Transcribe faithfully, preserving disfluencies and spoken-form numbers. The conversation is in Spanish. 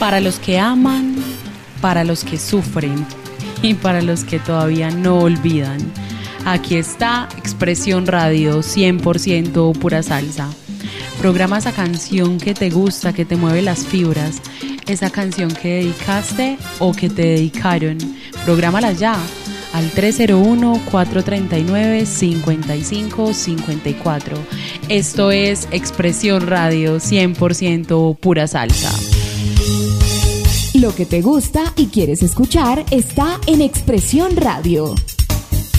Para los que aman, para los que sufren y para los que todavía no olvidan. Aquí está Expresión Radio, cien por ciento pura salsa. Programa esa canción que te gusta, que te mueve las fibras, esa canción que dedicaste o que te dedicaron. Prográmala ya al tres cero uno, cuatro tres nueve, cinco cinco cinco cuatro. Esto es Expresión Radio, cien por ciento pura salsa. Lo que te gusta y quieres escuchar está en Expresión Radio.